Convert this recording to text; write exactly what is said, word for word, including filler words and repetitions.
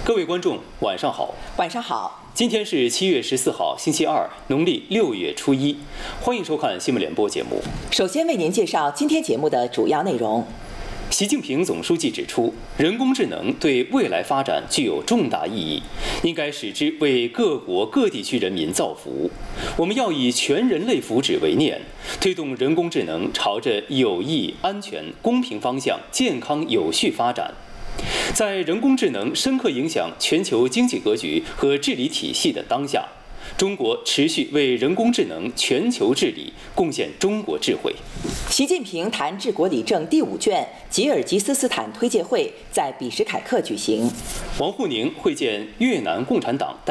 各位观众，晚上好。 晚上好。 今天是七月十四号，星期二，农历六月初一。欢迎收看新闻联播节目。 首先为您介绍今天节目的主要内容。 习近平总书记指出，人工智能对未来发展具有重大意义，应该使之为各国各地区人民造福。我们要以全人类福祉为念，推动人工智能朝着有益、安全、公平方向健康有序发展。在人工智能深刻影响全球经济格局和治理体系的当下，中国持续为人工智能全球治理贡献中国智慧。 习近平谈治国理政第五卷吉尔吉斯斯坦推介会在比什凯克举行。 王沪宁会见越南共产党代